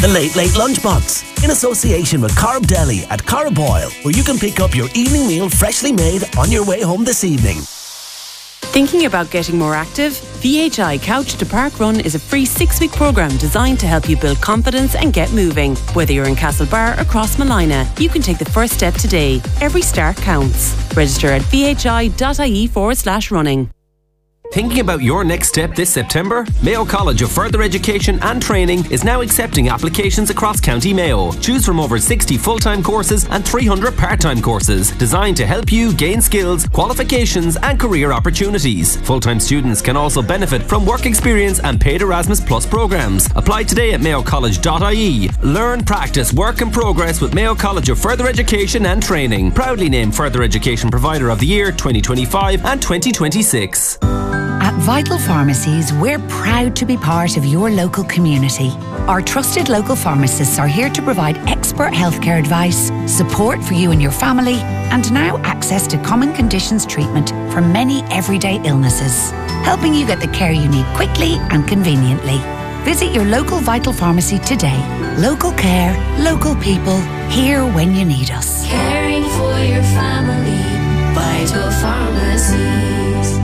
The Late Late Lunchbox, in association with Corb Deli at Corboyle, where you can pick up your evening meal freshly made on your way home this evening. Thinking about getting more active? VHI Couch to Park Run is a free 6-week programme designed to help you build confidence and get moving. Whether you're in Castlebar or Crossmolina, you can take the first step today. Every start counts. Register at vhi.ie/running. Thinking about your next step this September? Mayo College of Further Education and Training is now accepting applications across County Mayo. Choose from over 60 full-time courses and 300 part-time courses designed to help you gain skills, qualifications and career opportunities. Full-time students can also benefit from work experience and paid Erasmus Plus programs. Apply today at mayocollege.ie. Learn, practice, work and progress with Mayo College of Further Education and Training. Proudly named Further Education Provider of the Year 2025 and 2026. At Vital Pharmacies, we're proud to be part of your local community. Our trusted local pharmacists are here to provide expert healthcare advice, support for you and your family, and now access to common conditions treatment for many everyday illnesses, helping you get the care you need quickly and conveniently. Visit your local Vital Pharmacy today. Local care, local people, here when you need us. Caring for your family, Vital Pharmacies.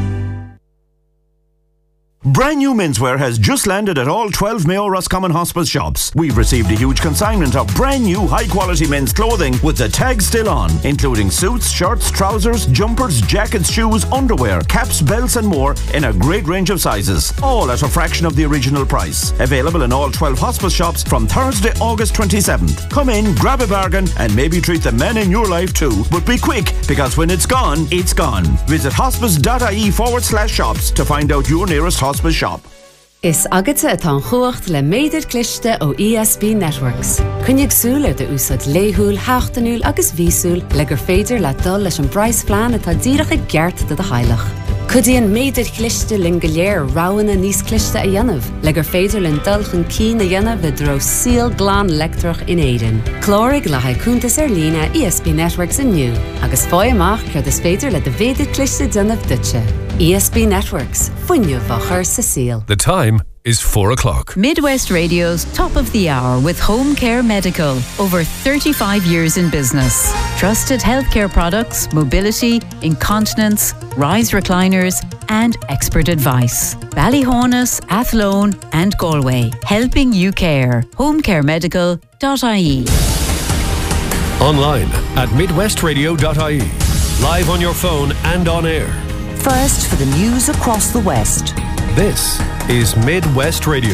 Brand new menswear has just landed at all 12 Mayo Roscommon Hospice shops. We've received a huge consignment of brand new high quality men's clothing with the tag still on, including suits, shirts, trousers, jumpers, jackets, shoes, underwear, caps, belts and more in a great range of sizes. All at a fraction of the original price. Available in all 12 hospice shops from Thursday, August 27th. Come in, grab a bargain and maybe treat the men in your life too. But be quick, because when it's gone, it's gone. Visit hospice.ie/shops to find out your nearest hospice shop. Is agate atá chuacht le méidir cliste ó ESB Networks. Cynnig súla de úsad léhúil, háchtanúil agus vísúil le gur féidir le dul leis an brais flean atá díreach ag geart de hailach. Cudíon méidir cliste lin goléir ráhanna níos cliste a dhéanamh, le gur féidir lin dulchan cín a dhéanamh a dro síl glán lectrach in éidean. Clórig le haicúntas lína ESB Networks inniu, agus fáil amach chuir is féidir le de féidir cliste dionamh dutse. ESB Networks, fuinneamh a chur sa síl. The time is 4 o'clock. Midwest Radio's Top of the Hour with Home Care Medical. Over 35 years in business. Trusted healthcare products, mobility, incontinence, rise recliners and expert advice. Ballyhonus, Athlone and Galway. Helping you care. homecaremedical.ie. Online at midwestradio.ie. Live on your phone and on air. First for the news across the West. This is Midwest Radio.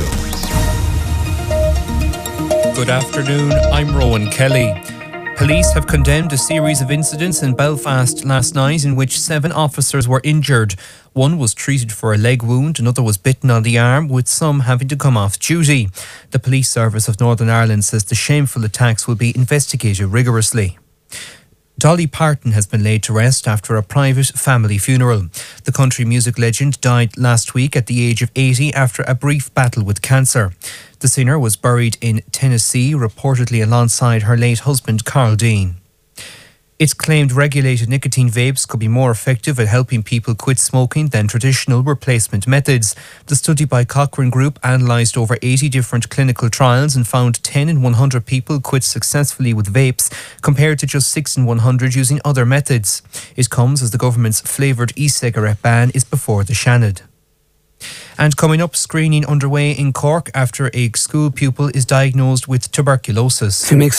Good afternoon, I'm Rowan Kelly. Police have condemned a series of incidents in Belfast last night in which 7 officers were injured. One was treated for a leg wound, another was bitten on the arm, with some having to come off duty. The Police Service of Northern Ireland says the shameful attacks will be investigated rigorously. Dolly Parton has been laid to rest after a private family funeral. The country music legend died last week at the age of 80 after a brief battle with cancer. The singer was buried in Tennessee, reportedly alongside her late husband, Carl Dean. It's claimed regulated nicotine vapes could be more effective at helping people quit smoking than traditional replacement methods. The study by Cochrane Group analysed over 80 different clinical trials and found 10 in 100 people quit successfully with vapes, compared to just 6 in 100 using other methods. It comes as the government's flavoured e-cigarette ban is before the Seanad. And coming up, screening underway in Cork after a school pupil is diagnosed with tuberculosis.